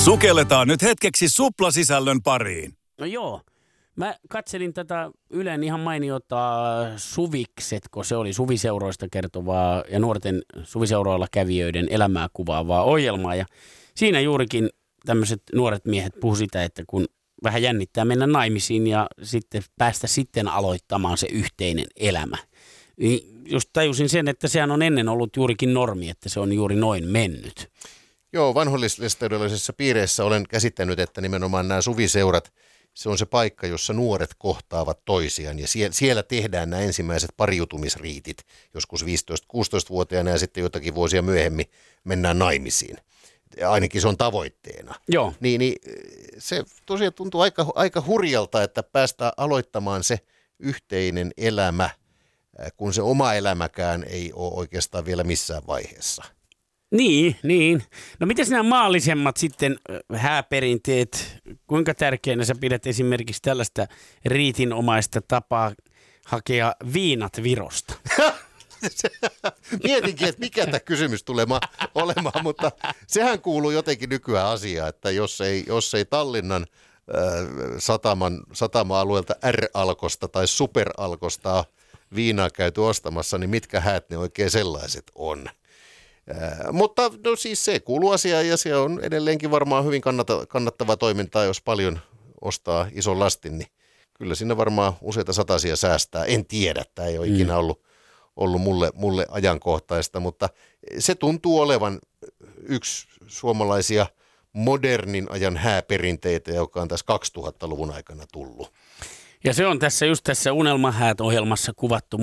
Sukelletaan nyt hetkeksi suplasisällön pariin. No joo. Mä katselin tätä Ylen ihan mainiota Suviksetko, se oli suviseuroista kertovaa ja nuorten suviseuroilla kävijöiden elämää kuvaavaa ohjelmaa. Ja siinä juurikin tämmöiset nuoret miehet puhu sitä, että kun vähän jännittää mennä naimisiin ja sitten päästä sitten aloittamaan se yhteinen elämä. Niin just tajusin sen, että sehän on ennen ollut juurikin normi, että se on juuri noin mennyt. Joo, vanhollislestadiolaisissa piireissä olen käsittänyt, että nimenomaan nämä suviseurat, se on se paikka, jossa nuoret kohtaavat toisiaan ja siellä tehdään nämä ensimmäiset pariutumisriitit, joskus 15-16-vuotiaana ja sitten jotakin vuosia myöhemmin mennään naimisiin. Ainakin se on tavoitteena. Joo. Niin se tosiaan tuntuu aika hurjalta, että päästään aloittamaan se yhteinen elämä, kun se oma elämäkään ei ole oikeastaan vielä missään vaiheessa. Niin. No mitäs nämä maallisemmat sitten hääperinteet, kuinka tärkeänä sä pidät esimerkiksi tällaista riitinomaista tapaa hakea viinat Virosta? Mietinkin, että mikä tämä kysymys tulee olemaan, mutta sehän kuuluu jotenkin nykyään asiaan, että jos ei Tallinnan satama-alueelta R-alkosta tai super-alkosta viinaa käyty ostamassa, niin mitkä häät ne oikein sellaiset on? Mutta no siis se kuuluu asiaan ja se on edelleenkin varmaan hyvin kannattava toimintaa, jos paljon ostaa ison lastin, niin kyllä siinä varmaan useita satasia säästää. En tiedä, tämä ei ole ikinä ollut mulle ajankohtaista, mutta se tuntuu olevan yksi suomalaisia modernin ajan hääperinteitä, joka on tässä 2000-luvun aikana tullut. Ja se on tässä Unelmahäät-ohjelmassa kuvattu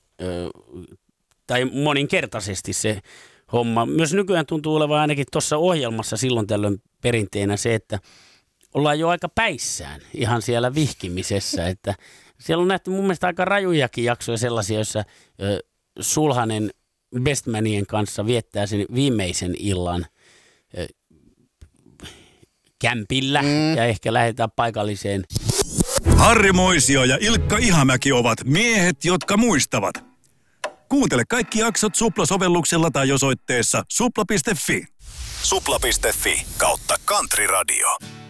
moninkertaisesti se homma. Myös nykyään tuntuu olevan ainakin tuossa ohjelmassa silloin tällöin perinteenä se, että ollaan jo aika päissään ihan siellä vihkimisessä. Että siellä on nähty mun mielestä aika rajujakin jaksoja sellaisia, joissa sulhanen bestmanien kanssa viettää sen viimeisen illan kämpillä ja ehkä lähdetään paikalliseen. Harri Moisio ja Ilkka Ihamäki ovat miehet, jotka muistavat. Kuuntele kaikki jaksot Supla-sovelluksella tai osoitteessa supla.fi. Supla.fi/Country Radio.